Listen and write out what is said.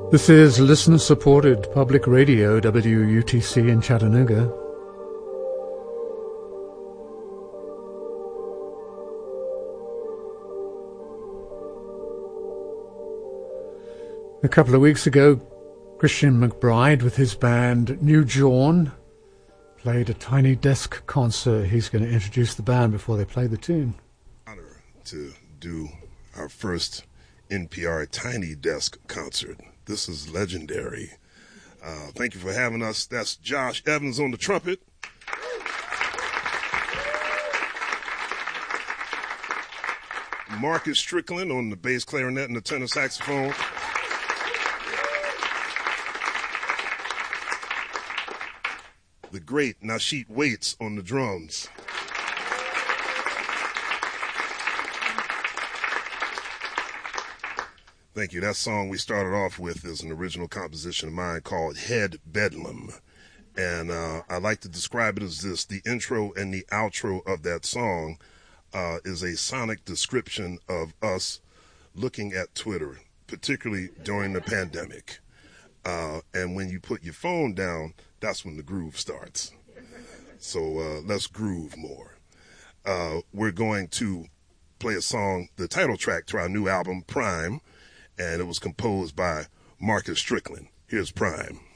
This is listener-supported public radio, WUTC in Chattanooga. A couple of weeks ago, Christian McBride with his band New Jawn played a Tiny Desk concert. He's going to introduce the band before they play the tune. Honor to do our first NPR Tiny Desk concert. This is legendary. Thank you for having us. That's Josh Evans on the trumpet. Marcus Strickland on the bass clarinet and the tenor saxophone. The great Nasheet Waits on the drums. Thank you. That song we started off with is an original composition of mine called Head Bedlam. And I like to describe it as this. The intro and the outro of that song is a sonic description of us looking at Twitter, particularly during the pandemic. And when you put your phone down, that's when the groove starts. So let's groove more. We're going to play a song, the title track to our new album, Prime, and it was composed by Marcus Strickland. Here's Prime.